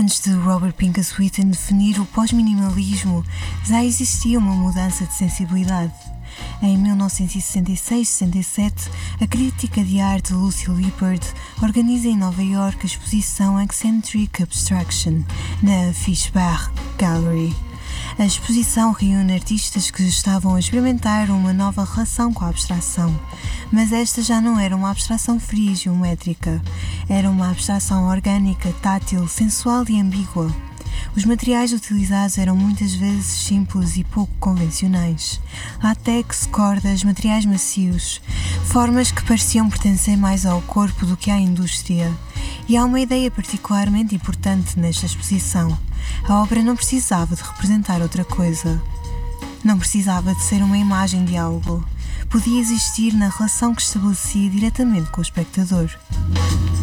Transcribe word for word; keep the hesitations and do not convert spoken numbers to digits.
Antes de Robert Pincus Witten definir o pós-minimalismo, já existia uma mudança de sensibilidade. Em mil novecentos e sessenta e seis sessenta e sete, a crítica de arte Lucy Lippard organiza em Nova York a exposição Eccentric Abstraction, na Fishbach Gallery. A exposição reúne artistas que estavam a experimentar uma nova relação com a abstração, mas esta já não era uma abstração fria e geométrica, era uma abstração orgânica, tátil, sensual e ambígua. Os materiais utilizados eram muitas vezes simples e pouco convencionais. Látex, cordas, materiais macios, formas que pareciam pertencer mais ao corpo do que à indústria. E há uma ideia particularmente importante nesta exposição. A obra não precisava de representar outra coisa. Não precisava de ser uma imagem de algo. Podia existir na relação que estabelecia diretamente com o espectador.